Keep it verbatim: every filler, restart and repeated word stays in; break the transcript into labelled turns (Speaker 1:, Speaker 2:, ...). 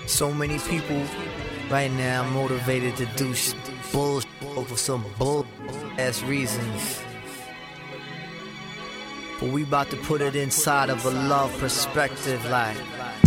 Speaker 1: So many people right now motivated to do sh- bull over some bull ass reasons. But we about to put it inside of a love perspective, like